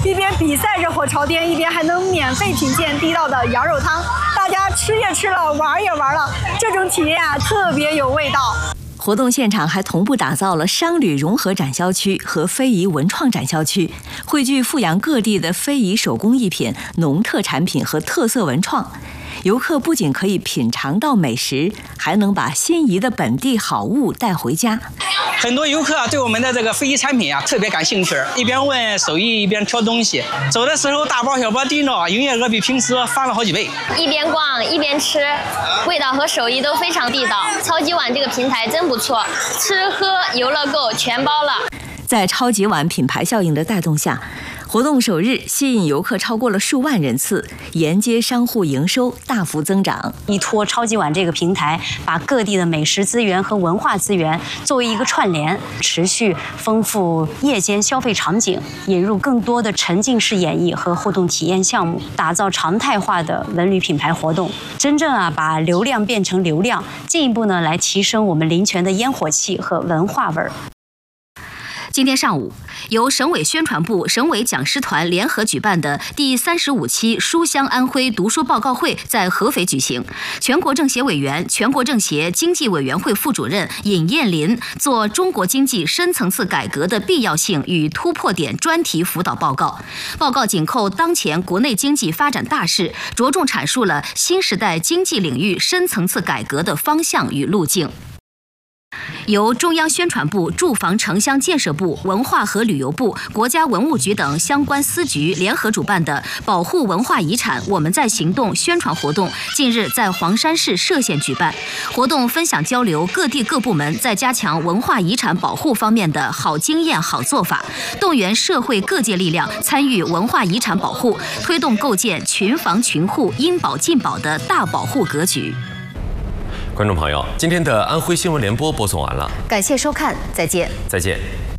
一边比赛着火朝天，一边还能免费品鉴地道的羊肉汤。大家吃也吃了，玩也玩了，这种体验啊特别有味道。 活动现场还同步打造了商旅融合展销区和非遗文创展销区，汇聚阜阳各地的非遗手工艺品、农特产品和特色文创。游客不仅可以品尝到美食，还能把心仪的本地好物带回家。 很多游客对我们的这个非遗产品特别感兴趣，一边问手艺一边挑东西。走的时候大包小包提着，营业额比平时翻了好几倍。 一边逛一边吃，味道和手艺都非常地道。超级碗这个平台真不错，吃喝游乐购全包了。 在超级碗品牌效应的带动下，活动首日吸引游客超过了数万人次，沿街商户营收大幅增长。 依托超级碗这个平台，把各地的美食资源和文化资源作为一个串联，持续丰富夜间消费场景，引入更多的沉浸式演绎和互动体验项目，打造常态化的文旅品牌活动，真正把流量变成流量，进一步来提升我们临泉的烟火气和文化味儿。 今天上午，由省委宣传部、省委讲师团联合举办的第35期书香安徽读书报告会在合肥举行。全国政协委员、全国政协经济委员会副主任尹艳林做中国经济深层次改革的必要性与突破点专题辅导报告。报告紧扣当前国内经济发展大势，着重阐述了新时代经济领域深层次改革的方向与路径。由中央宣传部、住房城乡建设部、文化和旅游部、国家文物局等相关司局联合主办的保护文化遗产我们在行动宣传活动，近日在黄山市歙县举办。活动分享交流各地各部门在加强文化遗产保护方面的好经验、好做法，动员社会各界力量参与文化遗产保护，推动构建群防群护、应保尽保的大保护格局。 观众朋友，今天的安徽新闻联播播送完了， 感谢收看，再见。 再见。